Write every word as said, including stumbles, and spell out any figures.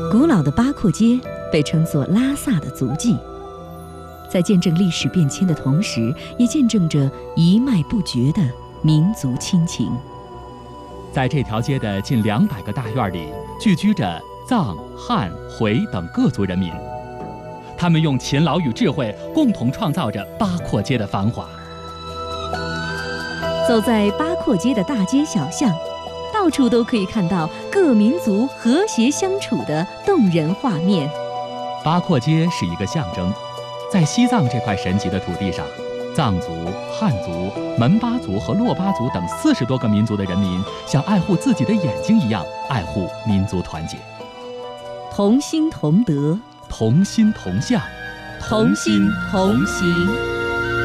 古老的八廓街被称作拉萨的足迹，在见证历史变迁的同时，也见证着一脉不绝的民族亲情。 在这条街的近两百个大院里，聚居着藏、汉、回等各族人民，他们用勤劳与智慧，共同创造着八廓街的繁华。 走在八廓街的大街小巷，到处都可以看到各民族和谐相处的动人画面。 八廓街是一个象征，在西藏这块神奇的土地上，藏族、汉族、门巴族和珞巴族等四十多个民族的人民，像爱护自己的眼睛一样爱护民族团结， 同心同德， 同心同向， 同心同行。